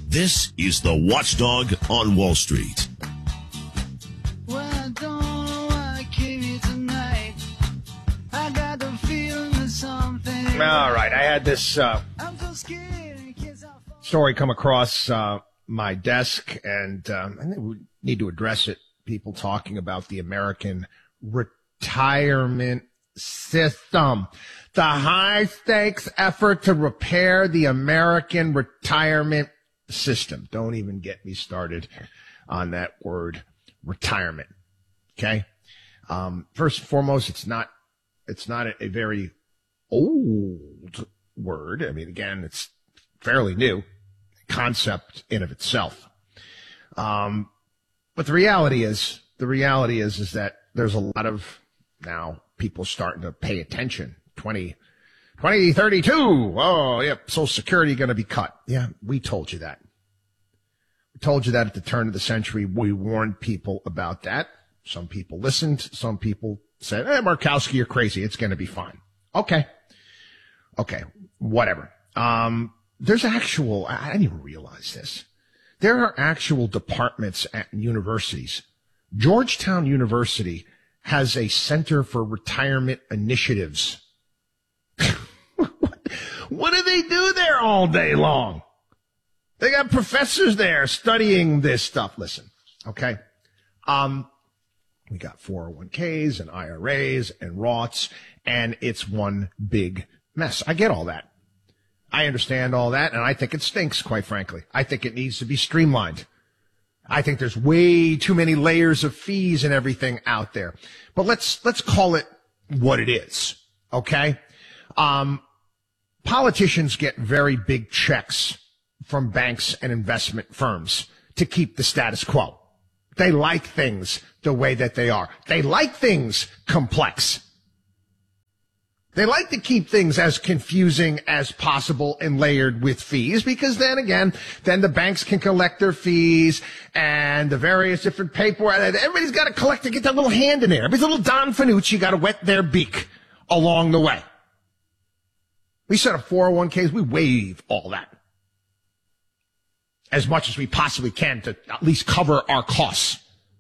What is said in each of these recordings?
This is the Watchdog on Wall Street. Well, I don't know why I came here tonight. I got the feeling that something. All right, I had this I'm so scared in case I'll fall. story come across my desk, and I think we need to address it. People talking about the American retirement system, the high-stakes effort to repair the American retirement system. Don't even get me started on that word, retirement. Okay. First and foremost, it's not a very old word. I mean, again, it's fairly new concept in of itself. But the reality is that there's a lot of now people starting to pay attention. 2032. Oh, yep. Social Security going to be cut. Yeah, we told you that. We told you that at the turn of the century. We warned people about that. Some people listened. Some people said, hey, Markowski, you're crazy. It's going to be fine. Okay, whatever. There's actual, I didn't even realize this. There are actual departments at universities. Georgetown University has a Center for Retirement Initiatives. What do they do there all day long? They got professors there studying this stuff. Listen, okay? We got 401ks and IRAs and Roths, and it's one big mess. I get all that. I understand all that, and I think it stinks, quite frankly. I think it needs to be streamlined. I think there's way too many layers of fees and everything out there. But let's call it what it is, okay? Politicians get very big checks from banks and investment firms to keep the status quo. They like things the way that they are. They like things complex. They like to keep things as confusing as possible and layered with fees, because then the banks can collect their fees and the various different paperwork. Everybody's got to collect to get their little hand in there. Everybody's little Don Fanucci got to wet their beak along the way. We set up 401ks. We waive all that as much as we possibly can to at least cover our costs.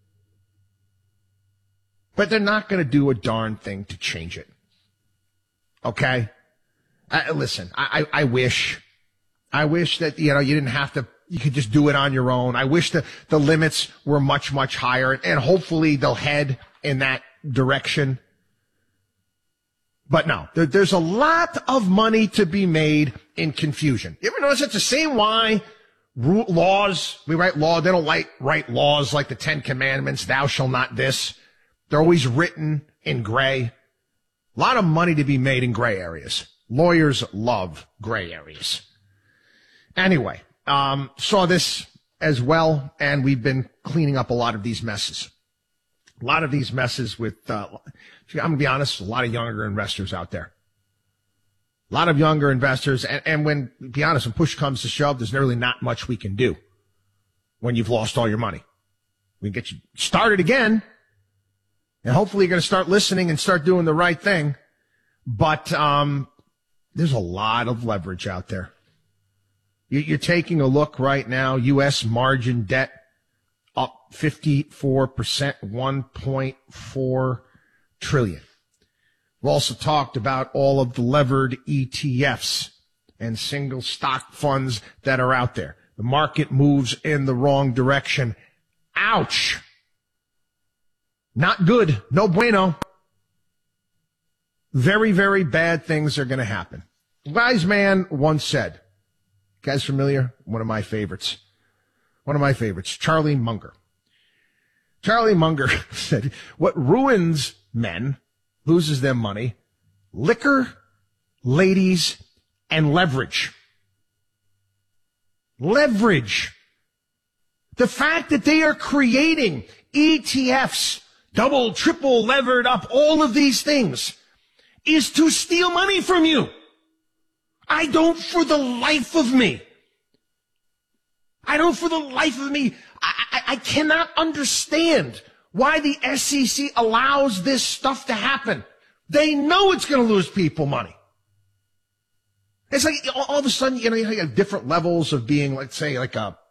But they're not going to do a darn thing to change it. Okay? Listen, I wish that, you didn't have to, you could just do it on your own. I wish that the limits were much, much higher, and hopefully they'll head in that direction. But no, there's a lot of money to be made in confusion. You ever notice it's the same why laws, we write law, they don't write laws like the 10 Commandments, thou shalt not this. They're always written in gray. A lot of money to be made in gray areas. Lawyers love gray areas. Anyway, saw this as well, and we've been cleaning up a lot of these messes. A lot of these messes with, I'm going to be honest, a lot of younger investors out there. A lot of younger investors, and when, to be honest, when push comes to shove, there's really not much we can do when you've lost all your money. We can get you started again, and hopefully you're going to start listening and start doing the right thing. But there's a lot of leverage out there. You're taking a look right now, U.S. margin debt up 54%, 1.4 trillion. We've also talked about all of the levered ETFs and single stock funds that are out there. The market moves in the wrong direction. Ouch. Not good. No bueno. Very, very bad things are going to happen. A wise man once said, you guys familiar? One of my favorites, Charlie Munger. Charlie Munger said, what ruins men, loses them money, liquor, ladies, and leverage. Leverage. The fact that they are creating ETFs, double, triple levered up, all of these things, is to steal money from you. I don't for the life of me. I cannot understand why the SEC allows this stuff to happen. They know it's going to lose people money. It's like all of a sudden, you have different levels of being, let's say, like a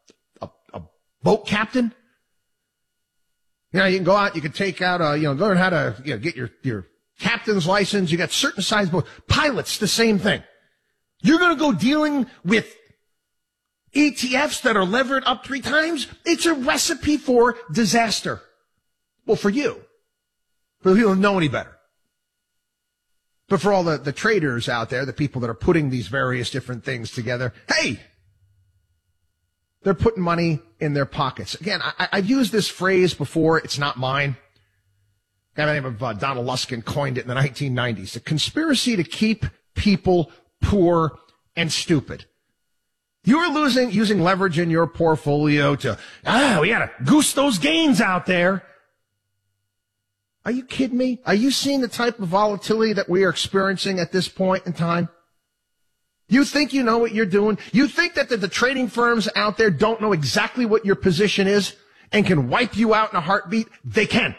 boat captain. You know, you can go out, you can take out, learn how to, get your captain's license. You got certain size boats. Pilots, the same thing. You're going to go dealing with ETFs that are levered up 3 times. It's a recipe for disaster. Well, for you. For the people who know any better. But for all the traders out there, the people that are putting these various different things together, hey, they're putting money in their pockets. Again, I've used this phrase before. It's not mine. A guy by the name of Donald Luskin coined it in the 1990s. The conspiracy to keep people poor and stupid. You're using leverage in your portfolio to, we gotta goose those gains out there. Are you kidding me? Are you seeing the type of volatility that we are experiencing at this point in time? You think you know what you're doing? You think that the trading firms out there don't know exactly what your position is and can wipe you out in a heartbeat? They can.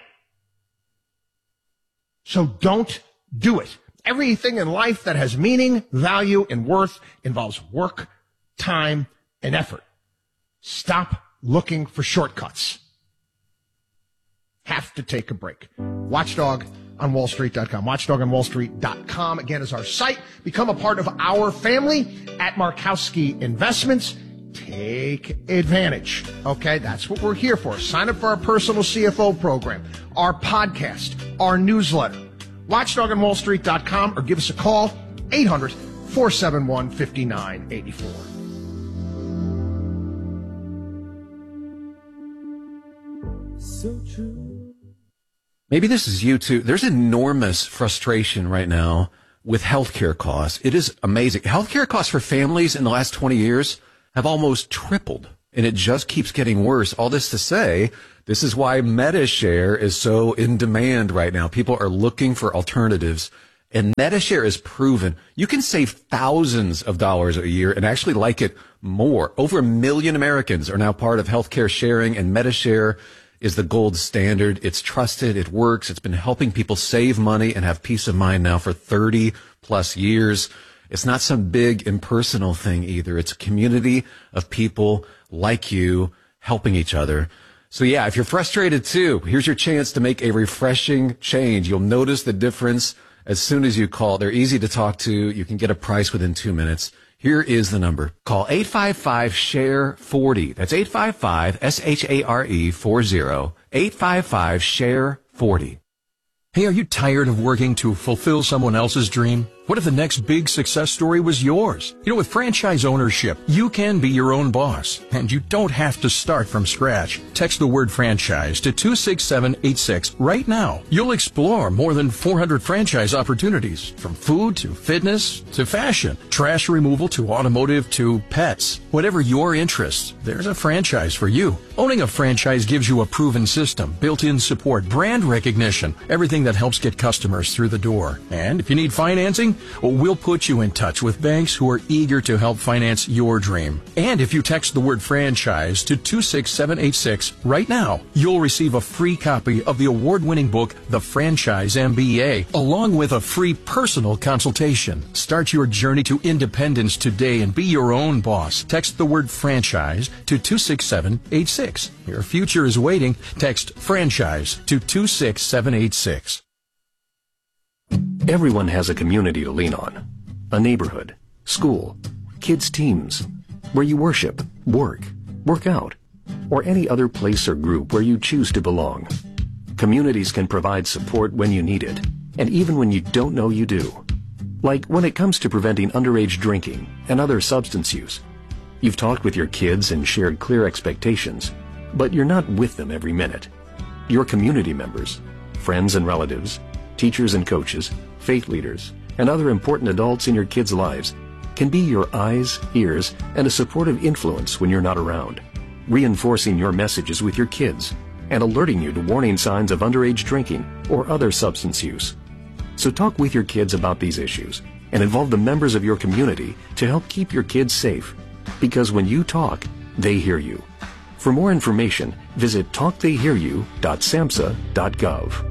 So don't do it. Everything in life that has meaning, value, and worth involves work, time, and effort. Stop looking for shortcuts. Have to take a break. WatchdogOnWallStreet.com. WatchdogOnWallStreet.com, again, is our site. Become a part of our family at Markowski Investments. Take advantage. Okay, that's what we're here for. Sign up for our personal CFO program, our podcast, our newsletter. WatchdogOnWallStreet.com, or give us a call, 800-471-5984. So true. Maybe this is you too. There's enormous frustration right now with healthcare costs. It is amazing. Healthcare costs for families in the last 20 years have almost tripled, and it just keeps getting worse. All this to say, this is why MediShare is so in demand right now. People are looking for alternatives, and MediShare is proven. You can save thousands of dollars a year and actually like it more. Over 1 million Americans are now part of healthcare sharing, and MediShare is the gold standard. It's trusted. It works. It's been helping people save money and have peace of mind now for 30 plus years. It's not some big impersonal thing either. It's a community of people like you helping each other. So yeah, if you're frustrated too, here's your chance to make a refreshing change. You'll notice the difference as soon as you call. They're easy to talk to. You can get a price within 2 minutes. Here is the number. Call 855-SHARE-40. That's 855-SHARE-40. 855-SHARE-40. Hey, are you tired of working to fulfill someone else's dream? What if the next big success story was yours? You know, with franchise ownership, you can be your own boss, and you don't have to start from scratch. Text the word franchise to 26786 right now. You'll explore more than 400 franchise opportunities, from food to fitness to fashion, trash removal to automotive to pets. Whatever your interests, there's a franchise for you. Owning a franchise gives you a proven system, built-in support, brand recognition, everything that helps get customers through the door. And if you need financing, well, we'll put you in touch with banks who are eager to help finance your dream. And if you text the word franchise to 26786 right now, you'll receive a free copy of the award-winning book, The Franchise MBA, along with a free personal consultation. Start your journey to independence today and be your own boss. Text the word franchise to 26786. Your future is waiting. Text franchise to 26786. Everyone has a community to lean on. A neighborhood, school, kids' teams, where you worship, work out, or any other place or group where you choose to belong. Communities can provide support when you need it, and even when you don't know you do. Like when it comes to preventing underage drinking and other substance use. You've talked with your kids and shared clear expectations, but you're not with them every minute. Your community members, friends and relatives, teachers and coaches, faith leaders, and other important adults in your kids' lives can be your eyes, ears, and a supportive influence when you're not around, reinforcing your messages with your kids and alerting you to warning signs of underage drinking or other substance use. So talk with your kids about these issues and involve the members of your community to help keep your kids safe, because when you talk, they hear you. For more information, visit talktheyhearyou.samhsa.gov.